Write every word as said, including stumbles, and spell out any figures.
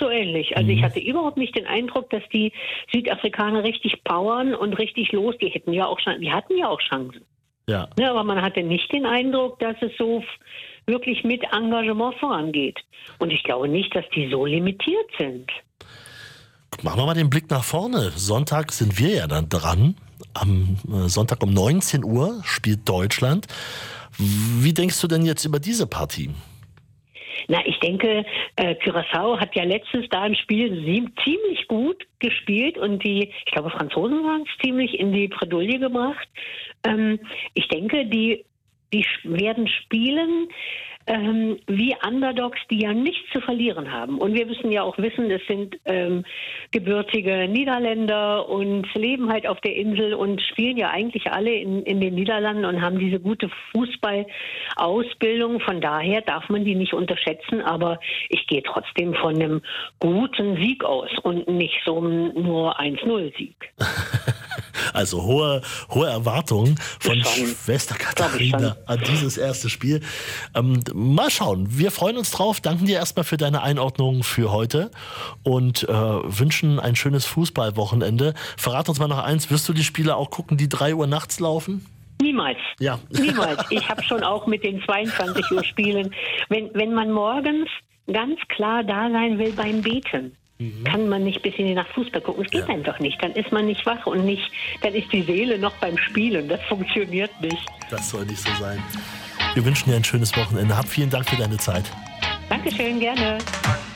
so ähnlich. Also mhm. ich hatte überhaupt nicht den Eindruck, dass die Südafrikaner richtig powern und richtig los. Die hätten ja auch die hatten ja auch Chancen. Ja. Ne, aber man hatte nicht den Eindruck, dass es so f- wirklich mit Engagement vorangeht. Und ich glaube nicht, dass die so limitiert sind. Machen wir mal den Blick nach vorne. Sonntag sind wir ja dann dran. Am äh, Sonntag um neunzehn Uhr spielt Deutschland. Wie denkst du denn jetzt über diese Partie? Na, ich denke, äh, Curaçao hat ja letztens da im Spiel sie- ziemlich gut gespielt und die, ich glaube, Franzosen waren es, ziemlich in die Bredouille gebracht. Ähm, ich denke, die, die sch- werden spielen ähm, wie Underdogs, die ja nichts zu verlieren haben. Und wir müssen ja auch wissen, das sind ähm, gebürtige Niederländer und leben halt auf der Insel und spielen ja eigentlich alle in, in den Niederlanden und haben diese gute Fußballausbildung. Von daher darf man die nicht unterschätzen, aber ich gehe trotzdem von einem guten Sieg aus und nicht so einem nur eins null Sieg. Also hohe, hohe Erwartungen von Schon. Schwester Glaub ich Katharina an dieses erste Spiel. Ähm, mal schauen. Wir freuen uns drauf. Danken dir erstmal für deine Einordnung für heute und äh, wünschen ein schönes Fußballwochenende. Verrat uns mal noch eins. Wirst du die Spiele auch gucken, die drei Uhr nachts laufen? Niemals. Ja. Niemals. Ich habe schon auch mit den zweiundzwanzig Uhr Spielen, wenn, wenn man morgens ganz klar da sein will beim Beten, mhm. kann man nicht bis in die Nacht Fußball gucken. Es geht Ja. einfach nicht. Dann ist man nicht wach und nicht, dann ist die Seele noch beim Spielen. Das funktioniert nicht. Das soll nicht so sein. Wir wünschen dir ein schönes Wochenende. Hab vielen Dank für deine Zeit. Dankeschön, gerne.